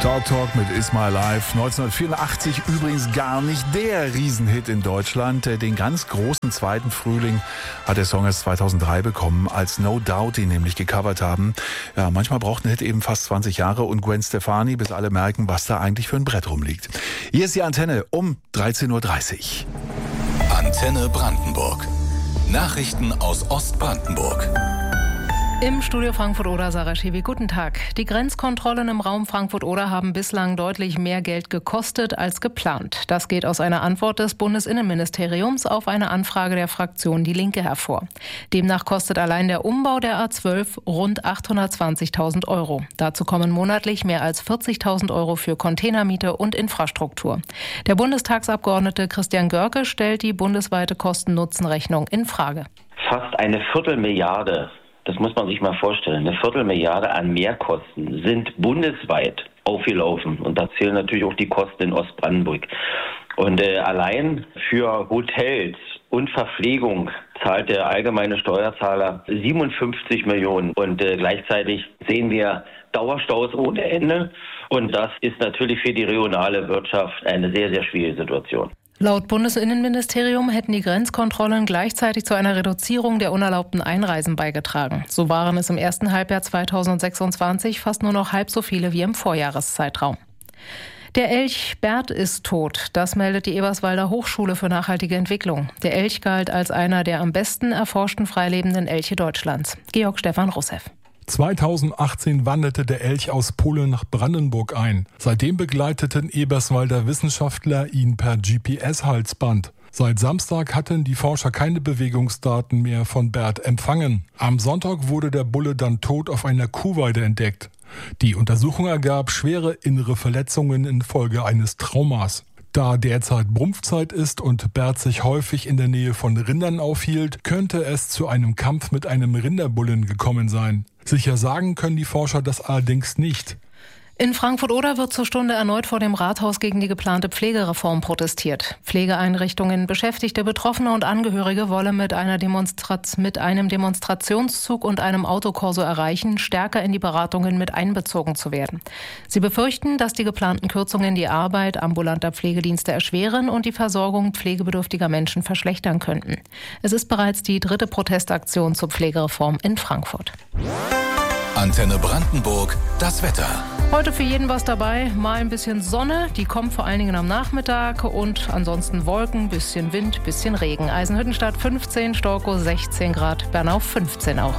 Talk Talk mit Is My Life. 1984 übrigens gar nicht der Riesenhit in Deutschland. Den ganz großen zweiten Frühling hat der Song erst 2003 bekommen, als No Doubt ihn nämlich gecovert haben. Ja, manchmal braucht ein Hit eben fast 20 Jahre und Gwen Stefani, bis alle merken, was da eigentlich für ein Brett rumliegt. Hier ist die Antenne um 13.30 Uhr. Antenne Brandenburg. Nachrichten aus Ostbrandenburg. Im Studio Frankfurt-Oder, Sarah Schewi, guten Tag. Die Grenzkontrollen im Raum Frankfurt-Oder haben bislang deutlich mehr Geld gekostet als geplant. Das geht aus einer Antwort des Bundesinnenministeriums auf eine Anfrage der Fraktion Die Linke hervor. Demnach kostet allein der Umbau der A12 rund 820.000 Euro. Dazu kommen monatlich mehr als 40.000 Euro für Containermiete und Infrastruktur. Der Bundestagsabgeordnete Christian Görke stellt die bundesweite Kosten-Nutzen-Rechnung in Frage. Fast eine Viertelmilliarde. Das muss man sich mal vorstellen. Eine Viertelmilliarde an Mehrkosten sind bundesweit aufgelaufen. Und da zählen natürlich auch die Kosten in Ostbrandenburg. Und allein für Hotels und Verpflegung zahlt der allgemeine Steuerzahler 57 Millionen. Und gleichzeitig sehen wir Dauerstaus ohne Ende. Und das ist natürlich für die regionale Wirtschaft eine sehr, sehr schwierige Situation. Laut Bundesinnenministerium hätten die Grenzkontrollen gleichzeitig zu einer Reduzierung der unerlaubten Einreisen beigetragen. So waren es im ersten Halbjahr 2026 fast nur noch halb so viele wie im Vorjahreszeitraum. Der Elch Bert ist tot. Das meldet die Eberswalder Hochschule für nachhaltige Entwicklung. Der Elch galt als einer der am besten erforschten freilebenden Elche Deutschlands. Georg Stefan Russeff. 2018 wanderte der Elch aus Polen nach Brandenburg ein. Seitdem begleiteten Eberswalder Wissenschaftler ihn per GPS-Halsband. Seit Samstag hatten die Forscher keine Bewegungsdaten mehr von Bert empfangen. Am Sonntag wurde der Bulle dann tot auf einer Kuhweide entdeckt. Die Untersuchung ergab schwere innere Verletzungen infolge eines Traumas. Da derzeit Brumpfzeit ist und Bert sich häufig in der Nähe von Rindern aufhielt, könnte es zu einem Kampf mit einem Rinderbullen gekommen sein. Sicher sagen können die Forscher das allerdings nicht. In Frankfurt-Oder wird zur Stunde erneut vor dem Rathaus gegen die geplante Pflegereform protestiert. Pflegeeinrichtungen, Beschäftigte, Betroffene und Angehörige wollen mit einem Demonstrationszug und einem Autokorso erreichen, stärker in die Beratungen mit einbezogen zu werden. Sie befürchten, dass die geplanten Kürzungen die Arbeit ambulanter Pflegedienste erschweren und die Versorgung pflegebedürftiger Menschen verschlechtern könnten. Es ist bereits die 3. Protestaktion zur Pflegereform in Frankfurt. Antenne Brandenburg, das Wetter. Heute für jeden was dabei, mal ein bisschen Sonne, die kommt vor allen Dingen am Nachmittag und ansonsten Wolken, bisschen Wind, bisschen Regen. Eisenhüttenstadt 15, Storkow 16 Grad, Bernau 15 auch.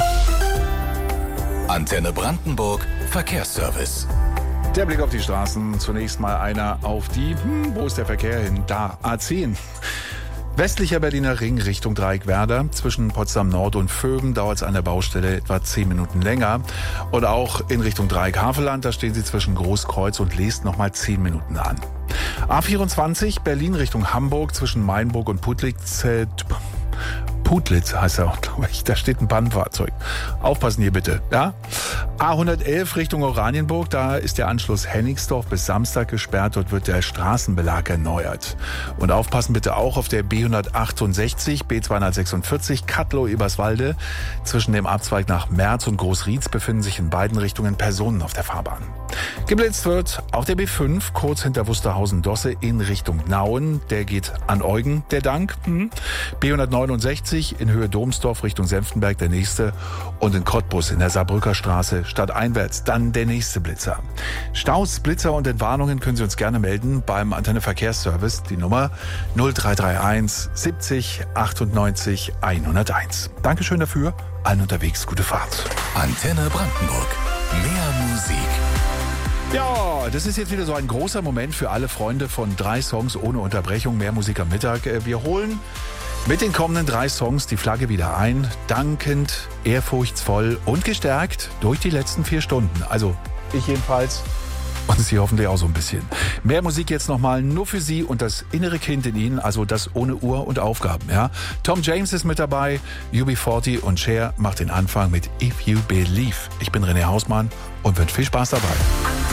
Antenne Brandenburg, Verkehrsservice. Der Blick auf die Straßen, zunächst mal einer auf die, wo ist der Verkehr hin? Da, A10. Westlicher Berliner Ring Richtung Dreieckwerder. Zwischen Potsdam Nord und Vöben dauert es an der Baustelle etwa 10 Minuten länger. Und auch in Richtung Dreieck-Havelland, da stehen Sie zwischen Großkreuz und Leest nochmal 10 Minuten an. A24 Berlin Richtung Hamburg zwischen Mainburg und Putlitz heißt er auch, glaube ich. Da steht ein Pannenfahrzeug. Aufpassen hier bitte, ja? A111 Richtung Oranienburg, da ist der Anschluss Hennigsdorf bis Samstag gesperrt. Dort wird der Straßenbelag erneuert. Und aufpassen bitte auch auf der B168, B246 Kattlow-Eberswalde. Zwischen dem Abzweig nach Merz und Großrietz befinden sich in beiden Richtungen Personen auf der Fahrbahn. Geblitzt wird auf der B5 kurz hinter Wusterhausen-Dosse in Richtung Nauen. Der geht an Eugen, der Dank. B169 in Höhe Domsdorf Richtung Senftenberg der nächste. Und in Cottbus in der Saarbrücker Straße stadteinwärts dann der nächste Blitzer. Staus, Blitzer und Entwarnungen können Sie uns gerne melden beim Antenne Verkehrsservice. Die Nummer 0331 70 98 101. Dankeschön dafür. Allen unterwegs gute Fahrt. Antenne Brandenburg. Mehr Musik. Ja, das ist jetzt wieder so ein großer Moment für alle Freunde von 3 Songs ohne Unterbrechung. Mehr Musik am Mittag. Wir holen mit den kommenden 3 Songs die Flagge wieder ein. Dankend, ehrfurchtsvoll und gestärkt durch die letzten 4 Stunden. Also ich jedenfalls und Sie hoffentlich auch so ein bisschen. Mehr Musik jetzt nochmal nur für Sie und das innere Kind in Ihnen, also das ohne Uhr und Aufgaben. Ja? Tom James ist mit dabei, UB40 und Cher macht den Anfang mit If You Believe. Ich bin René Hausmann und wünsche viel Spaß dabei.